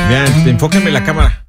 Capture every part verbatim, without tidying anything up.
Vean, enfóquenme la cámara.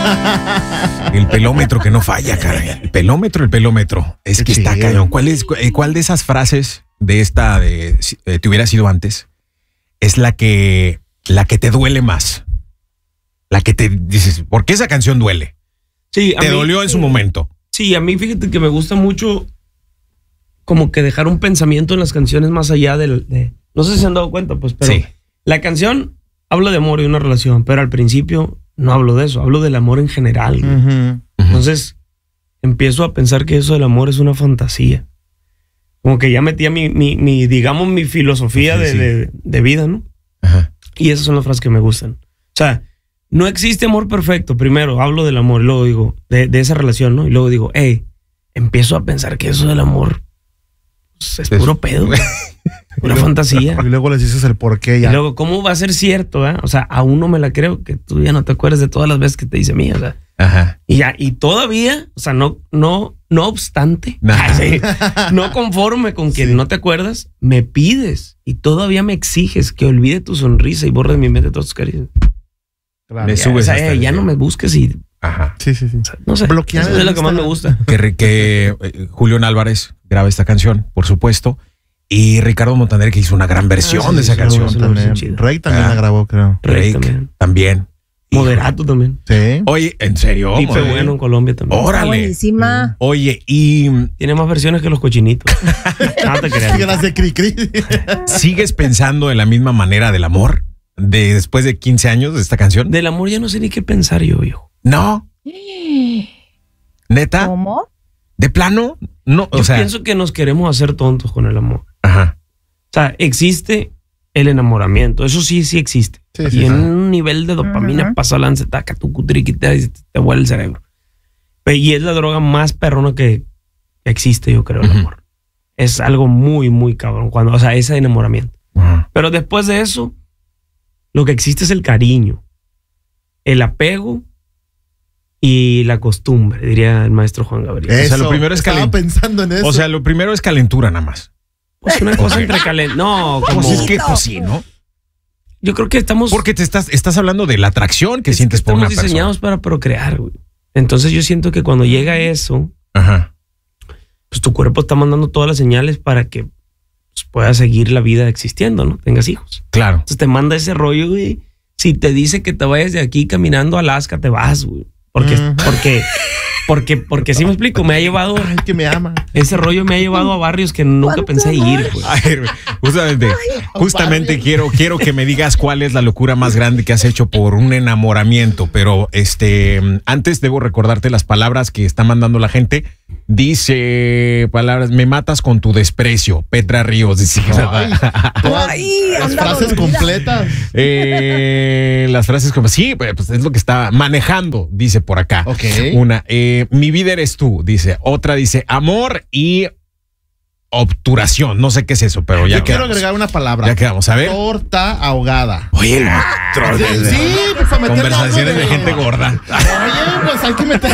El pelómetro que no falla, caray. El pelómetro, el pelómetro. Es que está cañón. ¿Cuál es, cuál de esas frases de esta de eh, te hubiera sido antes es la que la que te duele más? La que te dices, ¿por qué esa canción duele? Sí, a te mí, dolió en su momento. Sí, a mí fíjate que me gusta mucho como que dejar un pensamiento en las canciones más allá del... De, no sé si se han dado cuenta, pues, pero sí. La canción habla de amor y una relación, pero al principio no hablo de eso, hablo del amor en general. Uh-huh. Entonces empiezo a pensar que eso del amor es una fantasía. Como que ya metía mi, mi, mi digamos, mi filosofía sí, de, sí. De, de vida, ¿no? Ajá. Y esas son las frases que me gustan. O sea, no existe amor perfecto. Primero hablo del amor y luego digo, de, de esa relación, ¿no? Y luego digo, hey, empiezo a pensar que eso del amor pues, es puro pedo. Una fantasía. Y luego les dices el por qué ya. Y luego, ¿cómo va a ser cierto? Eh? O sea, aún no me la creo que tú ya no te acuerdas de todas las veces que te dice mía. O sea, ajá. Y ya, y todavía, o sea, no, no, no obstante, así, no conforme con que sí. No te acuerdas, me pides y todavía me exiges que olvide tu sonrisa y borre de mi mente todas tus caricias. Claro. Me ya, subes. O sea, eh, ya no me busques y. Ajá. Sí, sí, sí. O sea, no sé. Bloquear es lo que más me gusta. Que, que eh, Julián Álvarez graba esta canción, por supuesto. Y Ricardo Montaner, que hizo una gran versión ah, sí, de esa sí, canción. También. Rey también ah, la grabó, creo. Rey también. también. Moderato también. Sí. Oye, ¿en serio? Y fue bueno en Colombia también. Órale. Buenísima. Oye, y... Tiene más versiones que los cochinitos. No te creas. Las de Cri Cri. ¿Sigues pensando de la misma manera del amor? De después de quince años de esta canción. Del amor ya no sé ni qué pensar yo, viejo. No. ¿Neta? ¿Cómo? ¿De plano? No, o yo sea... pienso que nos queremos hacer tontos con el amor. Ajá. O sea, existe el enamoramiento. Eso sí, sí existe. Sí, y sí, en sí. Un nivel de dopamina uh-huh. pasa lance, taca, tu cutriquita y te, te vuela el cerebro. Y es la droga más perrona que existe, yo creo, el uh-huh. amor. Es algo muy, muy cabrón. Cuando, o sea, ese enamoramiento. Uh-huh. Pero después de eso, lo que existe es el cariño, el apego y la costumbre, diría el maestro Juan Gabriel. Eso, o sea, lo primero es estaba pensando en eso. O sea, lo primero es calentura nada más. Pues una cosa entre calentura. No, como pues es que pues sí, ¿no? Yo creo que estamos. Porque te estás, estás hablando de la atracción que es sientes que por una persona. Estamos diseñados para procrear, güey. Entonces yo siento que cuando llega eso, ajá. Pues tu cuerpo está mandando todas las señales para que pues, puedas seguir la vida existiendo, ¿no? Tengas hijos. Claro. Entonces te manda ese rollo, güey. Si te dice que te vayas de aquí caminando a Alaska, te vas, güey. Porque, uh-huh. porque, porque, porque sí me explico, me ha llevado. Ay, que me ama. Ese rollo me ha llevado a barrios que nunca pensé ir, güey. Ay, justamente, Ay, justamente quiero, quiero que me digas cuál es la locura más grande que has hecho por un enamoramiento. Pero este, antes debo recordarte las palabras que está mandando la gente. Dice palabras, me matas con tu desprecio, Petra Ríos. Dice, Ay, Ay, las frases completas. Eh, las frases como sí, pues es lo que está manejando, dice por acá. Okay. Una, eh, mi vida eres tú, dice. Otra dice amor y obturación. No sé qué es eso, pero ya Yo quiero agregar una palabra. Ya quedamos, a ver. Torta ahogada. Oye, el otro. Sí, sí, pues a meter conversaciones de... de gente gorda. Oye, pues hay que meter.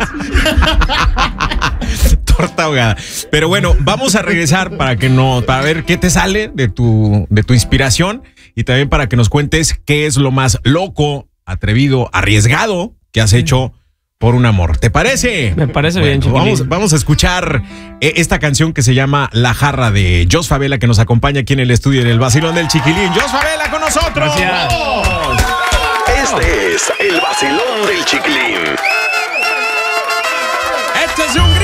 Torta ahogada. Pero bueno, vamos a regresar para que no, para ver qué te sale de tu, de tu inspiración y también para que nos cuentes qué es lo más loco, atrevido, arriesgado que has hecho por un amor. ¿Te parece? Me parece bueno, bien, chiquilín. Vamos, vamos a escuchar eh, esta canción que se llama La Jarra de Jos Favela, que nos acompaña aquí en el estudio en el Vacilón del Chiquilín. Jos Favela con nosotros. Gracias. Este es el Vacilón del Chiquilín. Este es un